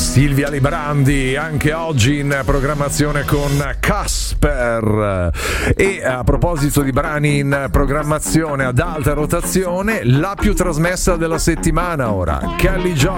Silvia Librandi anche oggi in programmazione con Casper. E a proposito di brani in programmazione ad alta rotazione, la più trasmessa della settimana ora, Kelly Joy.